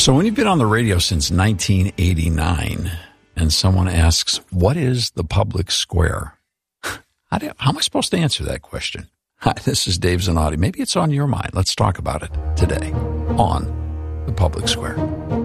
So when you've been on the radio since 1989 and someone asks, what is the public square? How am I supposed to answer that question? Hi, this is Dave Zanotti. Maybe it's on your mind. Let's talk about it today on the public square.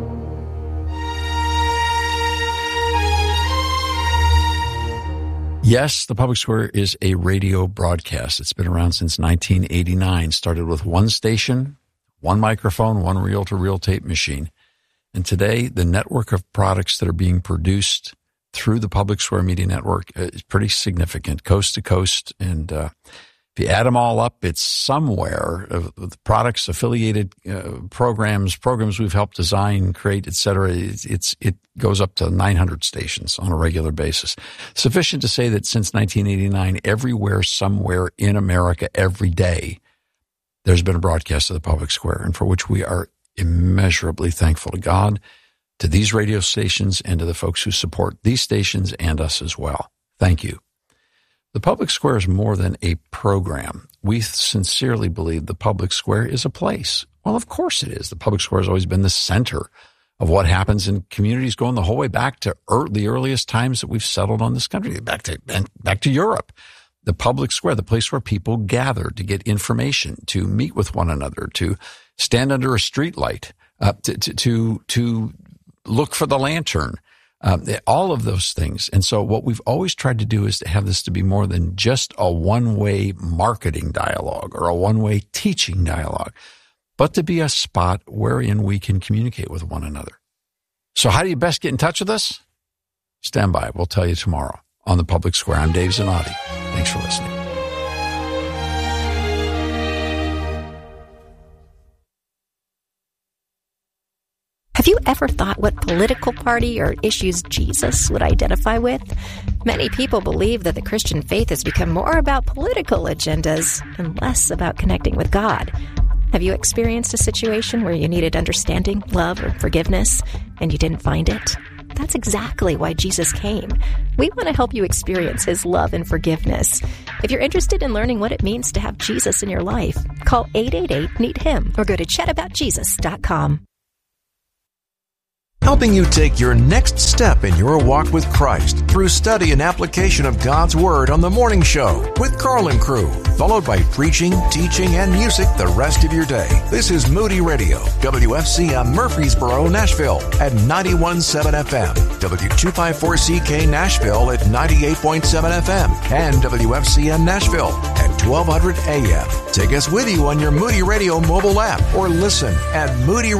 Yes, the public square is a radio broadcast. It's been around since 1989. Started with one station, one microphone, one reel-to-reel tape machine. And today, the network of products that are being produced through the Public Square Media Network is pretty significant, coast to coast. And if you add them all up, it's somewhere of the products, affiliated programs we've helped design, create, et cetera. It goes up to 900 stations on a regular basis. Sufficient to say that since 1989, everywhere, somewhere in America, every day, there's been a broadcast of the Public Square, and for which we are immeasurably thankful to God, to these radio stations, and to the folks who support these stations and us as well. Thank you. The Public Square is more than a program. We sincerely believe the Public Square is a place. Well, of course it is. The Public Square has always been the center of what happens in communities going the whole way back to the earliest times that we've settled on this country, back to Europe. The public square, the place where people gather to get information, to meet with one another, to stand under a street light, to look for the lantern, all of those things. And so what we've always tried to do is to have this to be more than just a one-way marketing dialogue or a one-way teaching dialogue, but to be a spot wherein we can communicate with one another. So how do you best get in touch with us? Stand by. We'll tell you tomorrow on the Public Square. I'm Dave Zanotti. Thanks for listening. Have you ever thought what political party or issues Jesus would identify with? Many people believe that the Christian faith has become more about political agendas and less about connecting with God. Have you experienced a situation where you needed understanding, love, or forgiveness, and you didn't find it? That's exactly why Jesus came. We want to help you experience His love and forgiveness. If you're interested in learning what it means to have Jesus in your life, call 888-NEED-HIM or go to chataboutjesus.com. Helping you take your next step in your walk with Christ through study and application of God's Word on The Morning Show with Carl and crew, followed by preaching, teaching, and music the rest of your day. This is Moody Radio, WFCM Murfreesboro, Nashville at 91.7 FM, W254CK Nashville at 98.7 FM, and WFCM Nashville at 1200 AM. Take us with you on your Moody Radio mobile app or listen at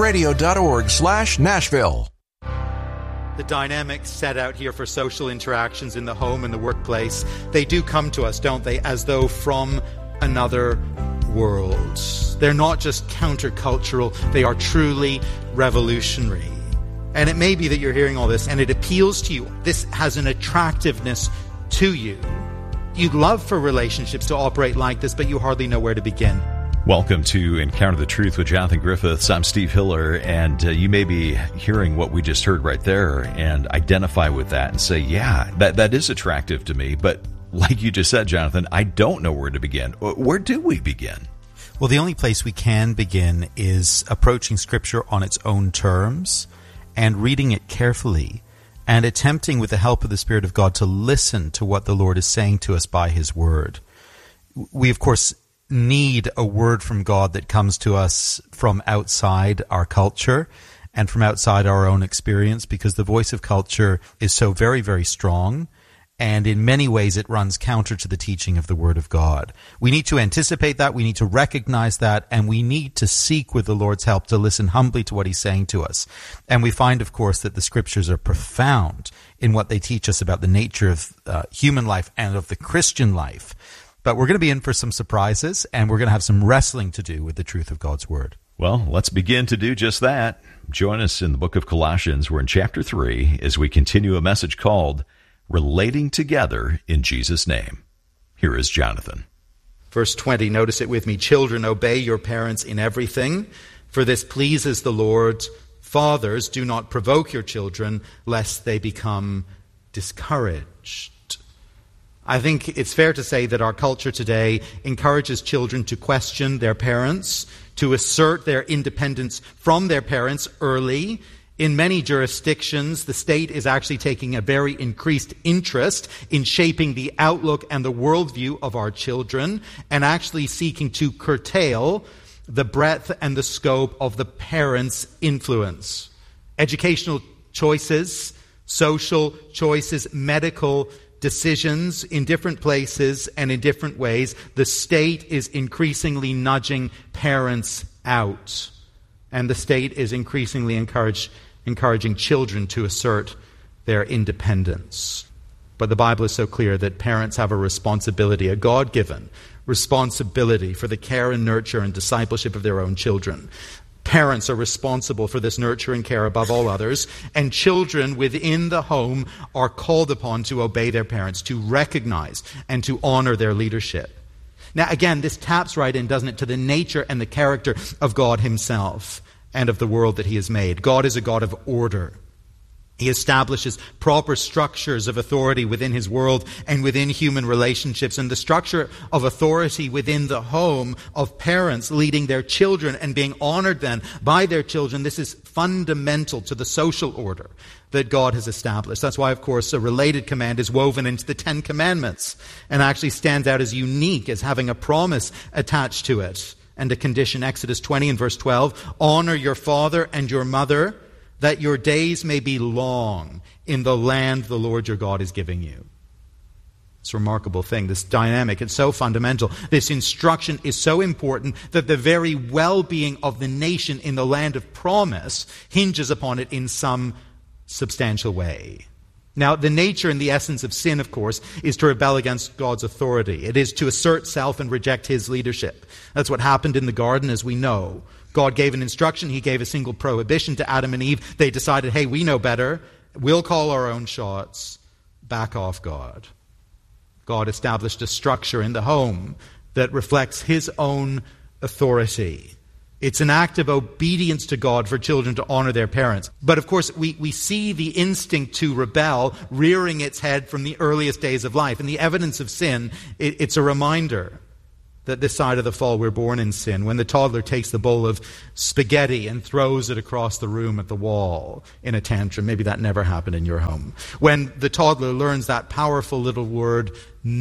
moodyradio.org/Nashville. The dynamics set out here for social interactions in the home and the workplace, they do come to us, don't they, as though from another world. They're not just countercultural, they are truly revolutionary. And it may be that you're hearing all this and it appeals to you. This has an attractiveness to you. You'd love for relationships to operate like this, but you hardly know where to begin. Welcome to Encounter the Truth with Jonathan Griffiths. I'm Steve Hiller, and you may be hearing what we just heard right there and identify with that and say, yeah, that is attractive to me. But like you just said, Jonathan, I don't know where to begin. Where do we begin? Well, the only place we can begin is approaching Scripture on its own terms and reading it carefully and attempting with the help of the Spirit of God to listen to what the Lord is saying to us by His Word. We, of course, need a word from God that comes to us from outside our culture and from outside our own experience, because the voice of culture is so very, very strong, and in many ways it runs counter to the teaching of the Word of God. We need to anticipate that, we need to recognize that, and we need to seek with the Lord's help to listen humbly to what He's saying to us. And we find, of course, that the Scriptures are profound in what they teach us about the nature of human life and of the Christian life. But we're going to be in for some surprises, and we're going to have some wrestling to do with the truth of God's Word. Well, let's begin to do just that. Join us in the book of Colossians. We're in chapter 3 as we continue a message called Relating Together in Jesus' Name. Here is Jonathan. Verse 20, notice it with me. Children, obey your parents in everything, for this pleases the Lord. Fathers, do not provoke your children, lest they become discouraged. I think it's fair to say that our culture today encourages children to question their parents, to assert their independence from their parents early. In many jurisdictions, the state is actually taking a very increased interest in shaping the outlook and the worldview of our children, and actually seeking to curtail the breadth and the scope of the parents' influence. Educational choices, social choices, medical decisions in different places and in different ways, the state is increasingly nudging parents out. And the state is increasingly encouraging children to assert their independence. But the Bible is so clear that parents have a responsibility, a God-given responsibility for the care and nurture and discipleship of their own children. Parents are responsible for this nurture and care above all others, and children within the home are called upon to obey their parents, to recognize and to honor their leadership. Now, again, this taps right in, doesn't it, to the nature and the character of God himself and of the world that he has made. God is a God of order. He establishes proper structures of authority within his world and within human relationships. And the structure of authority within the home of parents leading their children and being honored then by their children, this is fundamental to the social order that God has established. That's why, of course, a related command is woven into the Ten Commandments and actually stands out as unique, as having a promise attached to it and a condition. Exodus 20 and verse 12, honor your father and your mother, that your days may be long in the land the Lord your God is giving you. It's a remarkable thing, this dynamic. It's so fundamental. This instruction is so important that the very well-being of the nation in the land of promise hinges upon it in some substantial way. Now, the nature and the essence of sin, of course, is to rebel against God's authority. It is to assert self and reject his leadership. That's what happened in the garden, as we know. God gave an instruction. He gave a single prohibition to Adam and Eve. They decided, hey, we know better. We'll call our own shots. Back off God. God established a structure in the home that reflects his own authority. It's an act of obedience to God for children to honor their parents. But of course, we see the instinct to rebel rearing its head from the earliest days of life. And the evidence of sin, it's a reminder that this side of the fall we're born in sin. When the toddler takes the bowl of spaghetti and throws it across the room at the wall in a tantrum. Maybe that never happened in your home. When the toddler learns that powerful little word,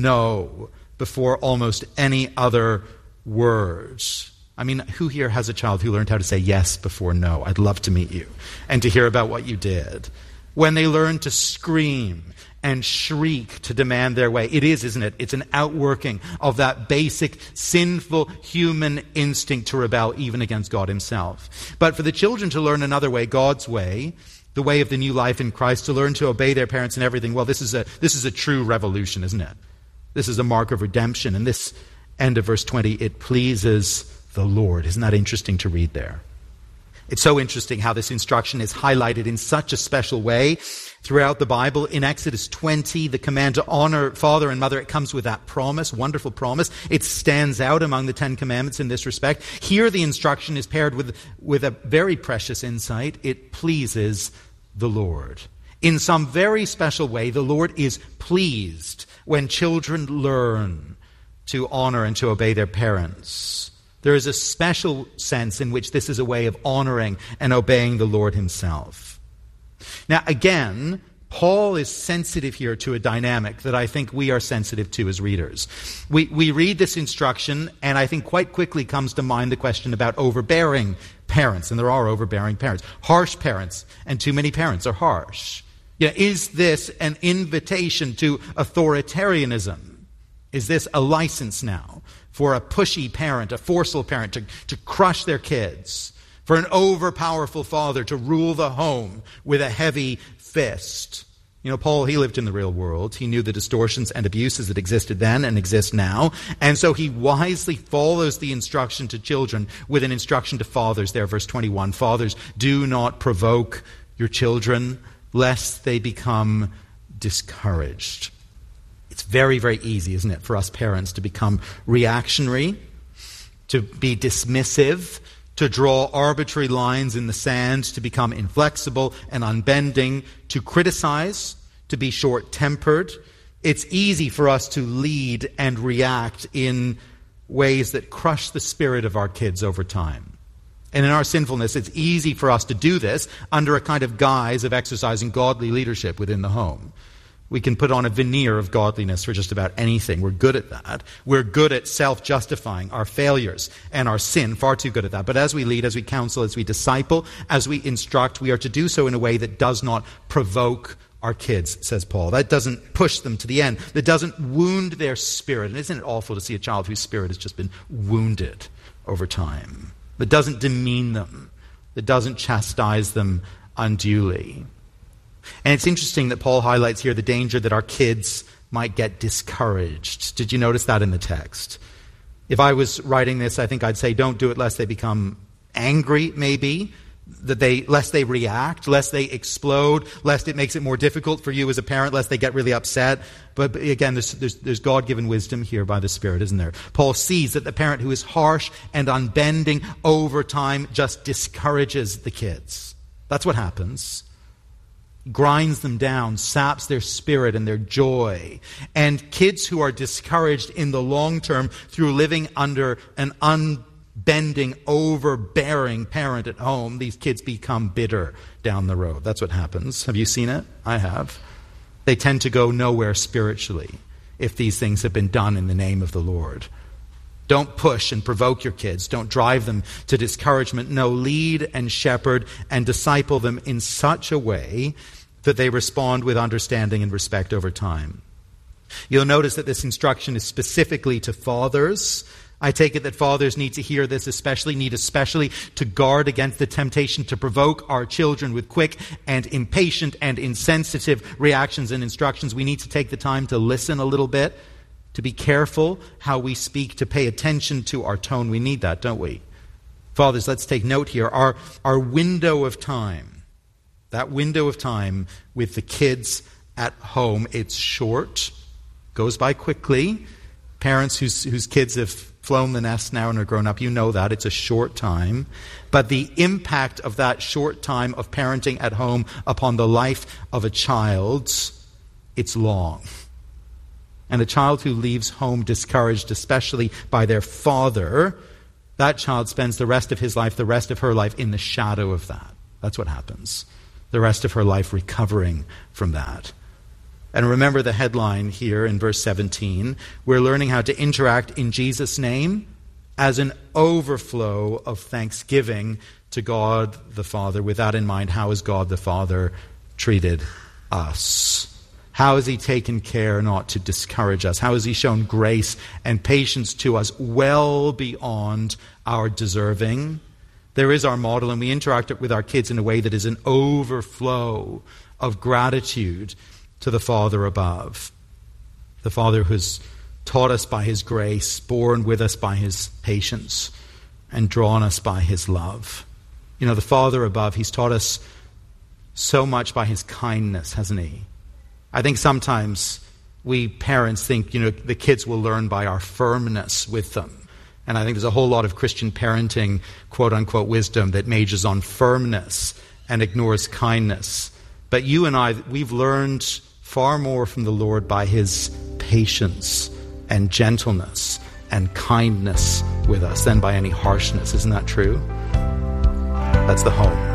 no, before almost any other words. I mean, who here has a child who learned how to say yes before no? I'd love to meet you and to hear about what you did. When they learn to scream and shriek to demand their way. It is, isn't it? It's an outworking of that basic sinful human instinct to rebel even against God himself. But for the children to learn another way, God's way, the way of the new life in Christ, to learn to obey their parents and everything, well, this is a true revolution, isn't it? This is a mark of redemption. And this end of verse 20, it pleases the Lord. Isn't that interesting to read there? It's so interesting how this instruction is highlighted in such a special way throughout the Bible. In Exodus 20, the command to honor father and mother, it comes with that promise, wonderful promise. It stands out among the Ten Commandments in this respect. Here the instruction is paired with a very precious insight. It pleases the Lord. In some very special way, the Lord is pleased when children learn to honor and to obey their parents. There is a special sense in which this is a way of honoring and obeying the Lord himself. Now, again, Paul is sensitive here to a dynamic that I think we are sensitive to as readers. We read this instruction, and I think quite quickly comes to mind the question about overbearing parents, and there are overbearing parents. Harsh parents, and too many parents are harsh. Is this an invitation to authoritarianism? Is this a license now for a pushy parent, a forceful parent to crush their kids? For an overpowerful father to rule the home with a heavy fist? Paul, he lived in the real world. He knew the distortions and abuses that existed then and exist now. And so he wisely follows the instruction to children with an instruction to fathers there, verse 21. Fathers, do not provoke your children, lest they become discouraged. It's very, very easy, isn't it, for us parents to become reactionary, to be dismissive, to draw arbitrary lines in the sand, to become inflexible and unbending, to criticize, to be short-tempered, it's easy for us to lead and react in ways that crush the spirit of our kids over time. And in our sinfulness, it's easy for us to do this under a kind of guise of exercising godly leadership within the home. We can put on a veneer of godliness for just about anything. We're good at that. We're good at self-justifying our failures and our sin, far too good at that. But as we lead, as we counsel, as we disciple, as we instruct, we are to do so in a way that does not provoke our kids, says Paul. That doesn't push them to the end. That doesn't wound their spirit. And isn't it awful to see a child whose spirit has just been wounded over time? That doesn't demean them. That doesn't chastise them unduly. And it's interesting that Paul highlights here the danger that our kids might get discouraged. Did you notice that in the text? If I was writing this, I think I'd say don't do it lest they become angry, maybe, lest they react, lest they explode, lest it makes it more difficult for you as a parent, lest they get really upset. But again, there's God-given wisdom here by the Spirit, isn't there? Paul sees that the parent who is harsh and unbending over time just discourages the kids. That's what happens. Grinds them down, saps their spirit and their joy. And kids who are discouraged in the long term through living under an unbending, overbearing parent at home, these kids become bitter down the road. That's what happens. Have you seen it? I have. They tend to go nowhere spiritually if these things have been done in the name of the Lord. Don't push and provoke your kids. Don't drive them to discouragement. No, lead and shepherd and disciple them in such a way that they respond with understanding and respect over time. You'll notice that this instruction is specifically to fathers. I take it that fathers need to hear this, especially to guard against the temptation to provoke our children with quick and impatient and insensitive reactions and instructions. We need to take the time to listen a little bit, to be careful how we speak, to pay attention to our tone. We need that, don't we? Fathers, let's take note here. Our window of time, that window of time with the kids at home, it's short, goes by quickly. Parents whose kids have flown the nest now and are grown up, you know that. It's a short time. But the impact of that short time of parenting at home upon the life of a child, it's long. And a child who leaves home discouraged, especially by their father, that child spends the rest of his life, the rest of her life, in the shadow of that. That's what happens. The rest of her life recovering from that. And remember the headline here in verse 17. We're learning how to interact in Jesus' name as an overflow of thanksgiving to God the Father. With that in mind, how has God the Father treated us? How has He taken care not to discourage us? How has He shown grace and patience to us well beyond our deserving? There is our model, and we interact with our kids in a way that is an overflow of gratitude to the Father above. The Father who's taught us by His grace, borne with us by His patience, and drawn us by His love. You know, the Father above, He's taught us so much by His kindness, hasn't He? I think sometimes we parents think, the kids will learn by our firmness with them. And I think there's a whole lot of Christian parenting, quote-unquote, wisdom that majors on firmness and ignores kindness. But you and I, we've learned far more from the Lord by His patience and gentleness and kindness with us than by any harshness. Isn't that true? That's the home.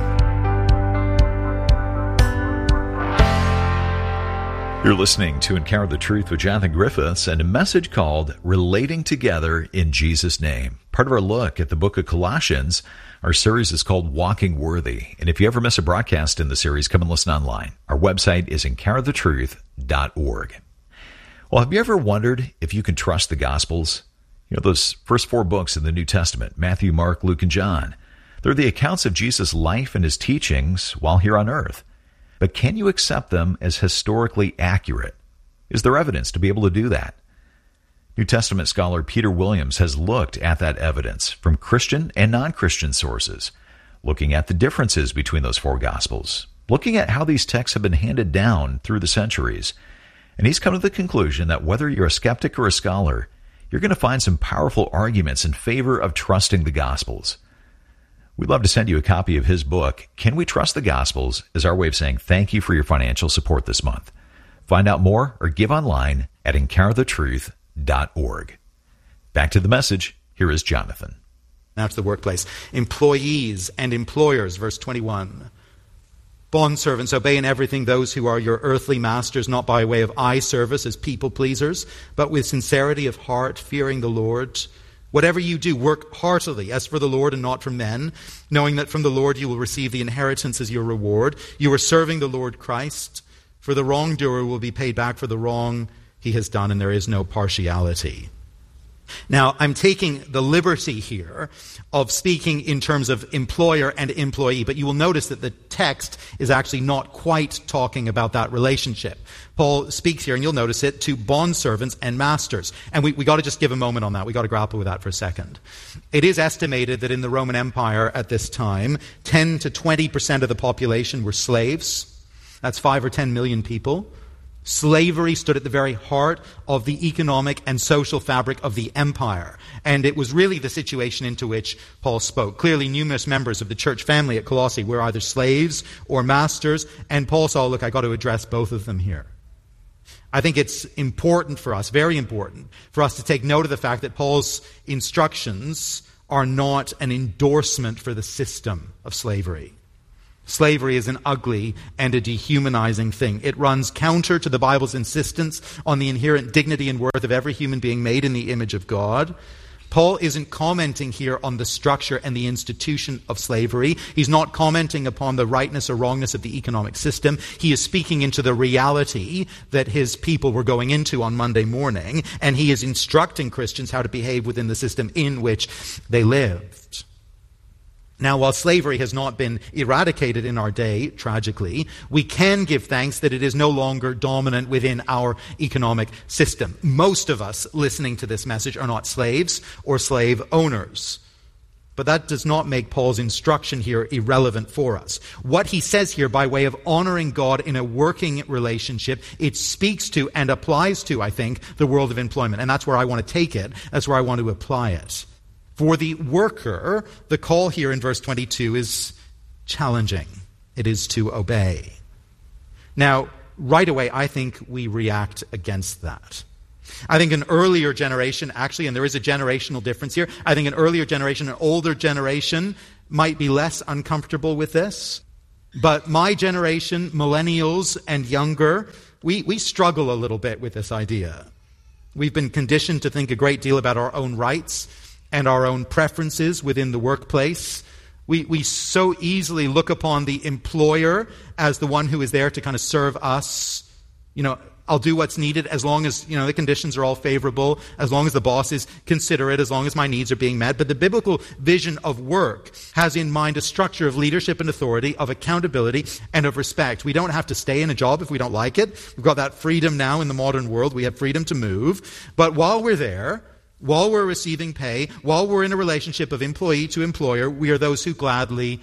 You're listening to Encounter the Truth with Jonathan Griffiths and a message called Relating Together in Jesus' Name. Part of our look at the book of Colossians. Our series is called Walking Worthy. And if you ever miss a broadcast in the series, come and listen online. Our website is encounterthetruth.org. Well, have you ever wondered if you can trust the Gospels? Those first 4 books in the New Testament, Matthew, Mark, Luke, and John. They're the accounts of Jesus' life and His teachings while here on earth. But can you accept them as historically accurate? Is there evidence to be able to do that? New Testament scholar Peter Williams has looked at that evidence from Christian and non-Christian sources, looking at the differences between those 4 Gospels, looking at how these texts have been handed down through the centuries. And he's come to the conclusion that whether you're a skeptic or a scholar, you're going to find some powerful arguments in favor of trusting the Gospels. We'd love to send you a copy of his book, Can We Trust the Gospels, as our way of saying thank you for your financial support this month. Find out more or give online at encounterthetruth.org. Back to the message. Here is Jonathan. Now to the workplace. Employees and employers, verse 21. Bondservants, obey in everything those who are your earthly masters, not by way of eye service as people pleasers, but with sincerity of heart, fearing the Lord. Whatever you do, work heartily, as for the Lord and not for men, knowing that from the Lord you will receive the inheritance as your reward. You are serving the Lord Christ, for the wrongdoer will be paid back for the wrong he has done, and there is no partiality. Now, I'm taking the liberty here of speaking in terms of employer and employee, but you will notice that the text is actually not quite talking about that relationship. Paul speaks here, and you'll notice it, to bondservants and masters. And we got to just give a moment on that. We got to grapple with that for a second. It is estimated that in the Roman Empire at this time, 10 to 20% of the population were slaves. That's 5 or 10 million people. Slavery stood at the very heart of the economic and social fabric of the empire. And it was really the situation into which Paul spoke. Clearly, numerous members of the church family at Colossae were either slaves or masters. And Paul saw, look, I got to address both of them here. I think it's important for us, very important, for us to take note of the fact that Paul's instructions are not an endorsement for the system of slavery. Slavery is an ugly and a dehumanizing thing. It runs counter to the Bible's insistence on the inherent dignity and worth of every human being made in the image of God. Paul isn't commenting here on the structure and the institution of slavery. He's not commenting upon the rightness or wrongness of the economic system. He is speaking into the reality that his people were going into on Monday morning, and he is instructing Christians how to behave within the system in which they lived. Now, while slavery has not been eradicated in our day, tragically, we can give thanks that it is no longer dominant within our economic system. Most of us listening to this message are not slaves or slave owners. But that does not make Paul's instruction here irrelevant for us. What he says here by way of honoring God in a working relationship, it speaks to and applies to, I think, the world of employment. And that's where I want to take it. That's where I want to apply it. For the worker, the call here in verse 22 is challenging. It is to obey. Now, right away, I think we react against that. I think an earlier generation, actually, and there is a generational difference here, I think an earlier generation, an older generation, might be less uncomfortable with this. But my generation, millennials and younger, we struggle a little bit with this idea. We've been conditioned to think a great deal about our own rights and our own preferences within the workplace. We so easily look upon the employer as the one who is there to kind of serve us. You know, I'll do what's needed as long as, the conditions are all favorable, as long as the boss is considerate, as long as my needs are being met. But the biblical vision of work has in mind a structure of leadership and authority, of accountability, and of respect. We don't have to stay in a job if we don't like it. We've got that freedom now in the modern world. We have freedom to move. But while we're there, while we're receiving pay, while we're in a relationship of employee to employer, we are those who gladly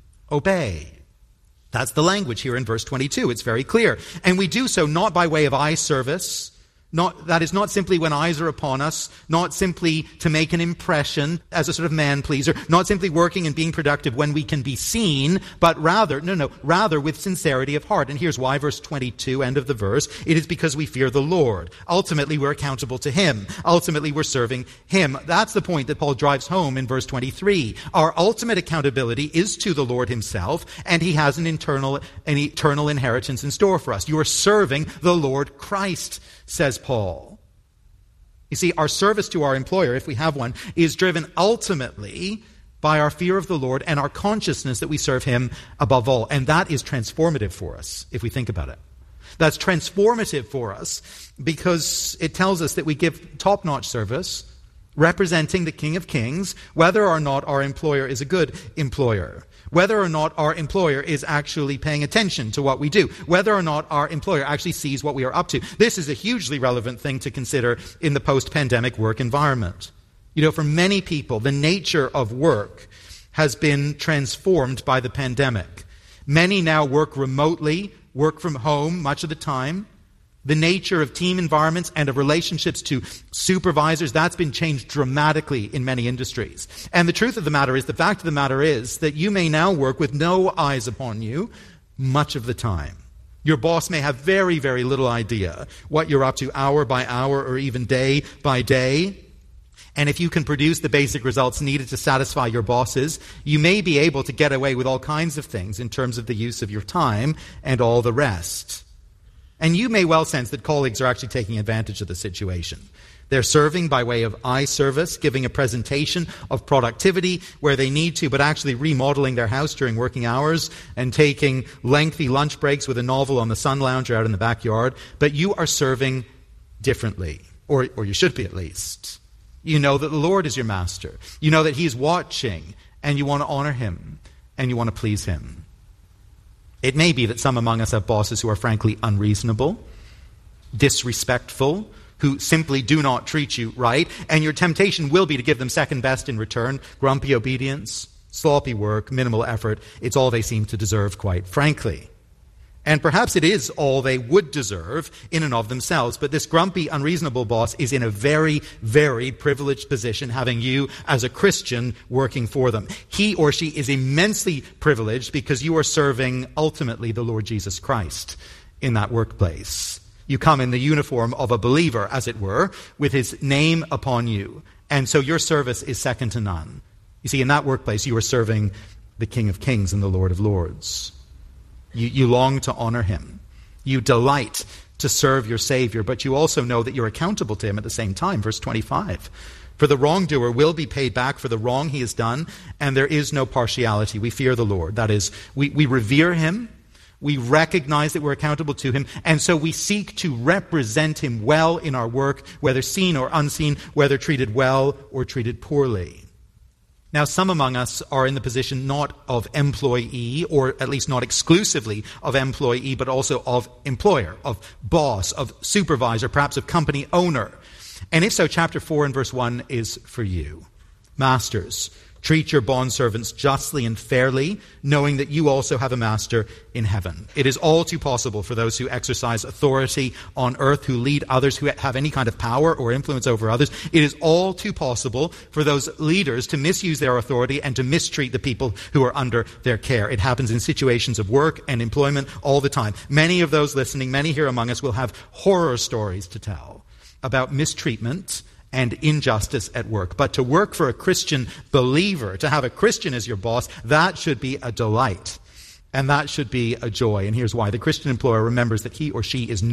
obey. That's the language here in verse 22. It's very clear. And we do so not by way of eye service. That is not simply when eyes are upon us, not simply to make an impression as a sort of man pleaser, not simply working and being productive when we can be seen, but rather with sincerity of heart. And here's why, verse 22, end of the verse. It is because we fear the Lord. Ultimately, we're accountable to Him. Ultimately, we're serving Him. That's the point that Paul drives home in verse 23. Our ultimate accountability is to the Lord Himself, and He has an eternal inheritance in store for us. You are serving the Lord Christ, says Paul. You see, our service to our employer, if we have one, is driven ultimately by our fear of the Lord and our consciousness that we serve Him above all. And that is transformative for us, if we think about it. That's transformative for us because it tells us that we give top-notch service representing the King of Kings, whether or not our employer is a good employer, whether or not our employer is actually paying attention to what we do, whether or not our employer actually sees what we are up to. This is a hugely relevant thing to consider in the post-pandemic work environment. For many people, the nature of work has been transformed by the pandemic. Many now work remotely, work from home much of the time. The nature of team environments and of relationships to supervisors, that's been changed dramatically in many industries. And the fact of the matter is that you may now work with no eyes upon you much of the time. Your boss may have very, very little idea what you're up to hour by hour or even day by day. And if you can produce the basic results needed to satisfy your bosses, you may be able to get away with all kinds of things in terms of the use of your time and all the rest. And you may well sense that colleagues are actually taking advantage of the situation. They're serving by way of eye service, giving a presentation of productivity where they need to, but actually remodeling their house during working hours and taking lengthy lunch breaks with a novel on the sun lounger out in the backyard. But you are serving differently, or you should be at least. You know that the Lord is your master. You know that He is watching, and you want to honor Him, and you want to please Him. It may be that some among us have bosses who are frankly unreasonable, disrespectful, who simply do not treat you right, and your temptation will be to give them second best in return, grumpy obedience, sloppy work, minimal effort. It's all they seem to deserve, quite frankly. And perhaps it is all they would deserve in and of themselves, but this grumpy, unreasonable boss is in a very, very privileged position, having you as a Christian working for them. He or she is immensely privileged because you are serving ultimately the Lord Jesus Christ in that workplace. You come in the uniform of a believer, as it were, with His name upon you. And so your service is second to none. You see, in that workplace, you are serving the King of Kings and the Lord of Lords. You long to honor Him. You delight to serve your Savior, but you also know that you're accountable to Him at the same time. Verse 25. For the wrongdoer will be paid back for the wrong he has done, and there is no partiality. We fear the Lord. That is, we revere Him. We recognize that we're accountable to Him, and so we seek to represent Him well in our work, whether seen or unseen, whether treated well or treated poorly. Now, some among us are in the position not of employee, or at least not exclusively of employee, but also of employer, of boss, of supervisor, perhaps of company owner. And if so, chapter 4 and verse 1 is for you. Masters, treat your bondservants justly and fairly, knowing that you also have a master in heaven. It is all too possible for those who exercise authority on earth, who lead others, who have any kind of power or influence over others. It is all too possible for those leaders to misuse their authority and to mistreat the people who are under their care. It happens in situations of work and employment all the time. Many of those listening, many here among us, will have horror stories to tell about mistreatment and injustice at work. But to work for a Christian believer, to have a Christian as your boss, that should be a delight. And that should be a joy. And here's why. The Christian employer remembers that he or she is